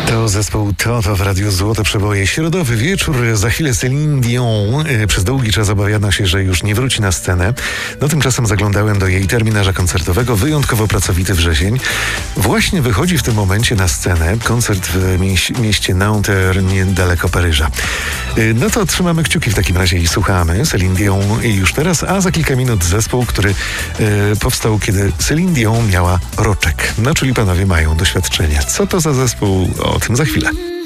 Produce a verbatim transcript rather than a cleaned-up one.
To zespół Toto w Radiu Złote Przeboje. Środowy wieczór, za chwilę Céline Dion. Przez długi czas obawiano się, że już nie wróci na scenę. No tymczasem zaglądałem do jej terminarza koncertowego, wyjątkowo pracowity wrzesień. Właśnie wychodzi w tym momencie na scenę koncert w mieś- mieście Nanterre, niedaleko Paryża. No to trzymamy kciuki w takim razie i słuchamy Céline Dion już teraz, a za kilka minut zespół, który e, powstał, kiedy Céline Dion miała roczek. No czyli panowie mają doświadczenie. Co to za zespół? O tym za chwilę.